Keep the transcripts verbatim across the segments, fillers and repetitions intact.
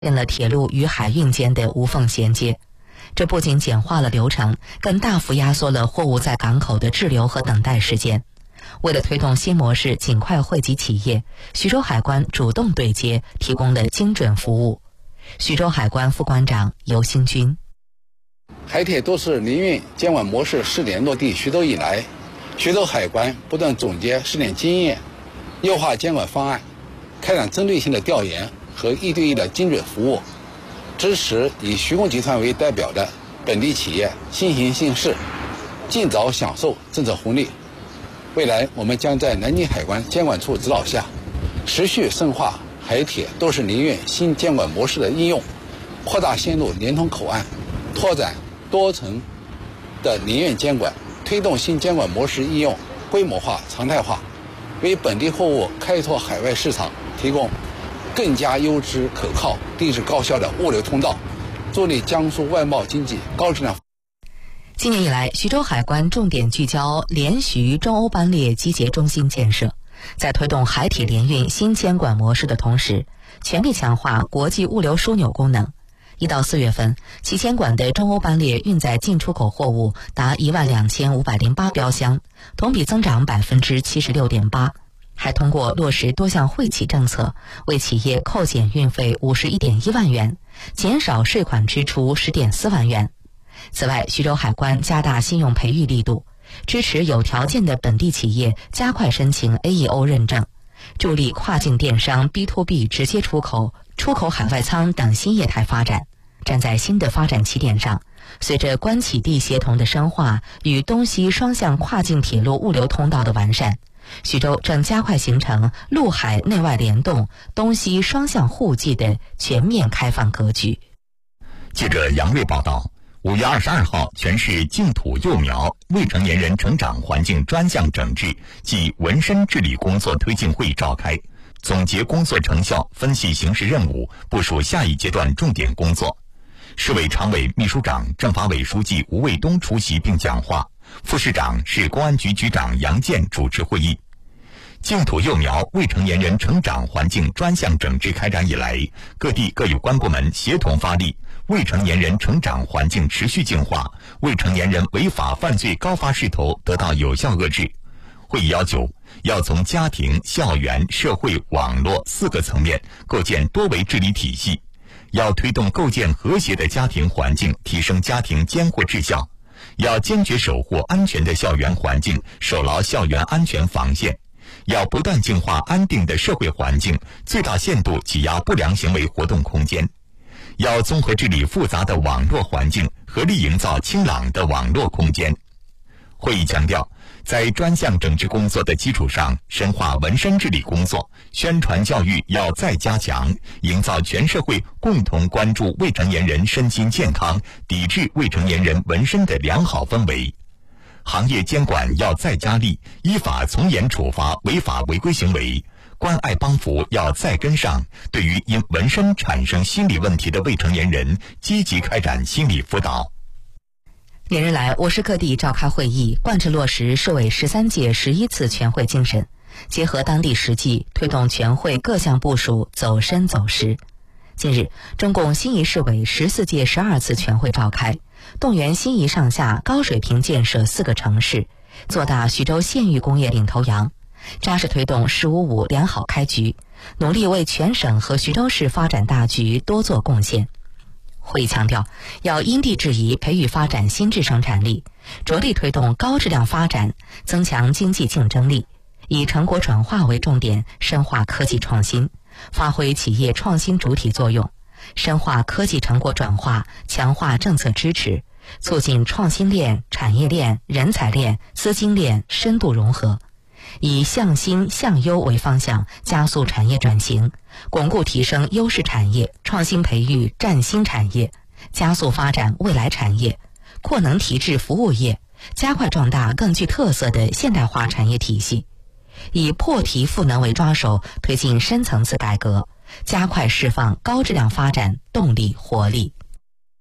建了铁路与海运间的无缝衔接。这不仅简化了流程，更大幅压缩了货物在港口的滞留和等待时间。为了推动新模式尽快惠及企业，徐州海关主动对接，提供了精准服务。徐州海关副关长尤新军： 海铁都市联运监管模式试点落地徐州以来，徐州海关不断总结试点经验，优化监管方案，开展针对性的调研和一对一的精准服务，支持以徐工集团为代表的本地企业新行新市，尽早享受政策红利。未来我们将在南京海关监管处指导下，持续深化海铁都市联运新监管模式的应用，扩大线路连通口岸，拓展多层的联运监管，推动新监管模式应用规模化、常态化，为本地货物开拓海外市场提供更加优质、可靠、地质高效的物流通道，助力江苏外贸经济高质量。 今年以来，徐州海关重点聚焦联徐中欧班列集结中心建设，在推动海铁联运新监管模式的同时，全力强化国际物流枢纽功能。一到四月份，其监管的中欧班列运载进出口货物达一万两千五百零八标箱，同比增长百分之七十六点八。还通过落实多项惠企政策，为企业扣减运费五十一点一万元，减少税款支出十点四万元。此外，徐州海关加大信用培育力度，支持有条件的本地企业加快申请 A E O 认证，助力跨境电商 B to B 直接出口、出口海外仓等新业态发展。站在新的发展起点上，随着关企地协同的深化与东西双向跨境铁路物流通道的完善，徐州正加快形成陆海内外联动、东西双向互济的全面开放格局。 记者杨瑞报道，五月二十二号，全市净土幼苗未成年人成长环境专项整治暨纹身治理工作推进会议召开，总结工作成效，分析形势任务，部署下一阶段重点工作。市委常委秘书长、政法委书记吴卫东出席并讲话，副市长、市公安局局长杨健主持会议。净土幼苗未成年人成长环境专项整治开展以来，各地各有关部门协同发力，未成年人成长环境持续净化，未成年人违法犯罪高发势头得到有效遏制。会议要求，要从家庭、校园、社会、网络四个层面构建多维治理体系，要推动构建和谐的家庭环境，提升家庭监护质效，要坚决守护安全的校园环境，守牢校园安全防线，要不断净化安定的社会环境，最大限度挤压不良行为活动空间，要综合治理复杂的网络环境，合力营造清朗的网络空间。会议强调，在专项整治工作的基础上，深化纹身治理工作，宣传教育要再加强，营造全社会共同关注未成年人身心健康、抵制未成年人纹身的良好氛围。行业监管要再加力，依法从严处罚违法违规行为，关爱帮扶要再跟上，对于因纹身产生心理问题的未成年人，积极开展心理辅导。 连日来，我市各地召开会议，贯彻落实市委十三届十一次全会精神，结合当地实际，推动全会各项部署走深走实。近日，中共新沂市委十四届十二次全会召开，动员新沂上下高水平建设四个城市，做大徐州县域工业领头羊，扎实推动“十五五”良好开局，努力为全省和徐州市发展大局多做贡献。会议强调，要因地制宜培育发展新质生产力，着力推动高质量发展，增强经济竞争力，以成果转化为重点，深化科技创新，发挥企业创新主体作用，深化科技成果转化，强化政策支持，促进创新链、产业链、人才链、资金链深度融合，以向新向优为方向，加速产业转型，巩固提升优势产业，创新培育崭新产业，加速发展未来产业，扩能提质服务业，加快壮大更具特色的现代化产业体系，以破题赋能为抓手，推进深层次改革，加快释放高质量发展动力活力。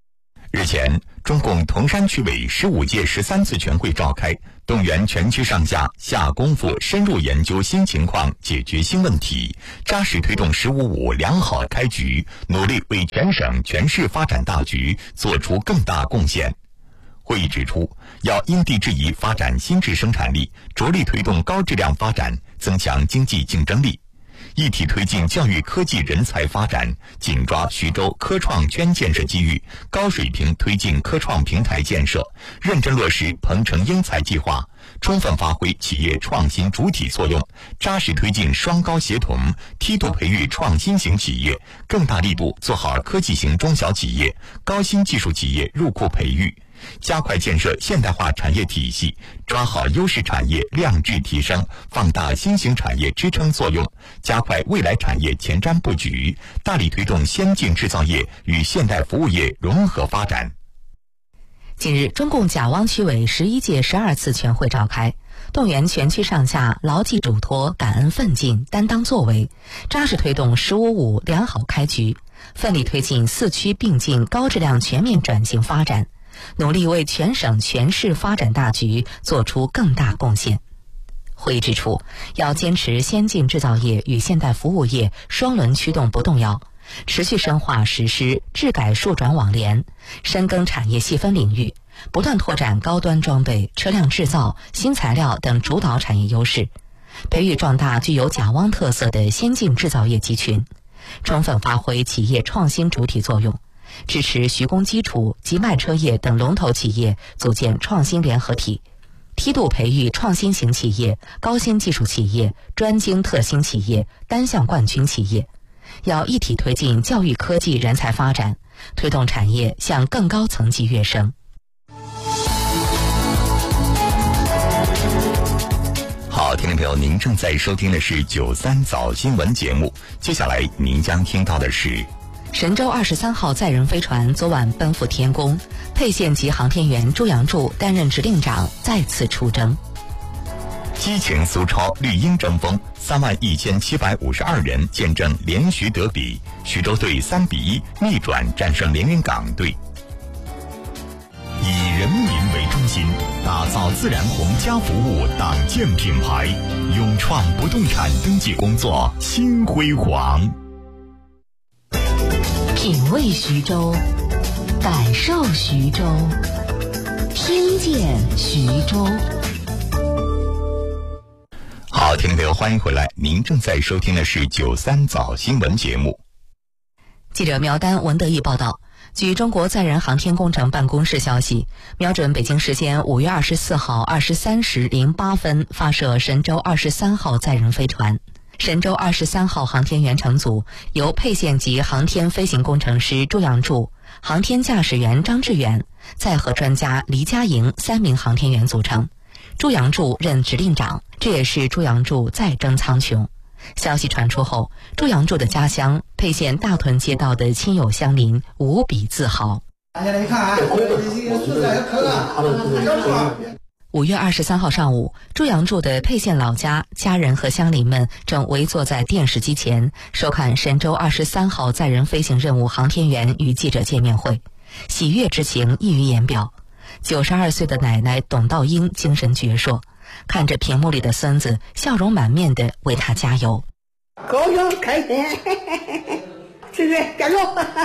日前，中共铜山区委十五届十三次全会召开，动员全区上下下功夫，深入研究新情况，解决新问题，扎实推动“十五五”良好开局，努力为全省全市发展大局做出更大贡献。会议指出，要因地制宜发展新质生产力，着力推动高质量发展，增强经济竞争力。一体推进教育科技人才发展，紧抓徐州科创圈建设机遇，高水平推进科创平台建设，认真落实鹏程英才计划，充分发挥企业创新主体作用，扎实推进双高协同，梯度培育创新型企业，更大力度做好科技型中小企业、高新技术企业入库培育。加快建设现代化产业体系，抓好优势产业量质提升，放大新型产业支撑作用，加快未来产业前瞻布局，大力推动先进制造业与现代服务业融合发展。 近日，中共甲汪区委十一届十二次全会召开，动员全区上下牢记嘱托、感恩奋进、担当作为，扎实推动“十五五”良好开局，奋力推进四区并进高质量全面转型发展，努力为全省全市发展大局做出更大贡献。会议指出，要坚持先进制造业与现代服务业双轮驱动不动摇，持续深化实施质改数转网联，深耕产业细分领域，不断拓展高端装备、车辆制造、新材料等主导产业优势，培育壮大具有甲汪特色的先进制造业集群，充分发挥企业创新主体作用，支持徐工基础及卖车业等龙头企业组建创新联合体，梯度培育创新型企业、高新技术企业、专精特新企业、单项冠军企业。要一体推进教育科技人才发展，推动产业向更高层级跃升。 好，听众朋友，您正在收听的是九三早新闻节目，接下来您将听到的是神舟二十三号载人飞船昨晚奔赴天宫，沛县级航天员朱杨柱担任指令长，再次出征。 激情苏超绿茵争锋，三万一千七百五十二人见证连续德比，徐州队三比一逆转战胜连云港队。以人民为中心，打造自然红家服务党建品牌，勇创不动产登记工作新辉煌。 品味徐州，感受徐州，听见徐州。 好，听众朋友，欢迎回来，您正在收听的是九三早新闻节目。 记者苗丹、文德义报道，据中国载人航天工程办公室消息，瞄准北京时间五月二十四号二十三时零八分发射神舟二十三号载人飞船。神舟二十三号航天员乘组由沛县级航天飞行工程师朱杨柱、航天驾驶员张志远、载荷专家黎佳莹三名航天员组成。朱杨柱任指令长，这也是朱杨柱再征苍穹。消息传出后，朱杨柱的家乡沛县大屯街道的亲友乡邻无比自豪。五月二十三号上午，朱杨柱的沛县老家家人和乡邻们正围坐在电视机前，收看神舟二十三号载人飞行任务航天员与记者见面会，喜悦之情溢于言表。九十二岁的奶奶董道英精神矍铄，看着屏幕里的孙子，笑容满面地为他加油。 高兴开心，继续加油！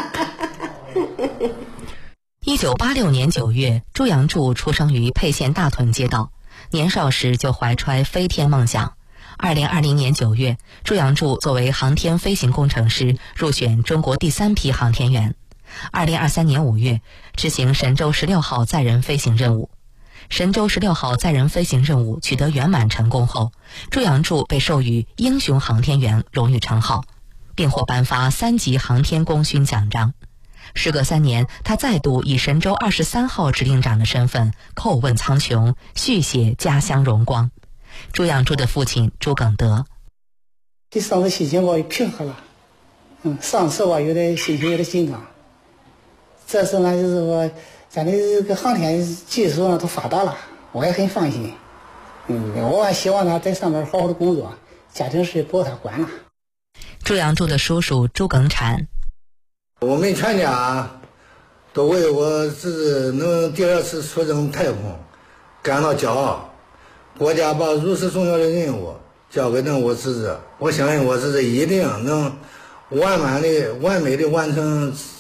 一九八六年九月，朱杨柱出生于沛县大屯街道，年少时就怀揣飞天梦想。二零二零年九月，朱杨柱作为航天飞行工程师入选中国第三批航天员。二零二三年五月，执行神舟十六号载人飞行任务。神舟十六号载人飞行任务取得圆满成功后，朱杨柱被授予英雄航天员荣誉称号，并获颁发三级航天功勋奖章。时隔三年，他再度以神舟二十三号指令长的身份叩问苍穹，续写家乡荣光。朱杨柱的父亲朱耿德： 第三次心情我平和了，嗯，上次我有点心情有点紧张，这次呢就是说咱的这个航天技术呢都发达了，我也很放心。嗯，我还希望他在上面好好的工作，家庭事不由他管了。 朱杨柱的叔叔朱耿产： 我们全家都为我侄子能第二次出征太空感到骄傲。国家把如此重要的任务交给了我侄子，我相信我侄子一定能完满的、完美的完成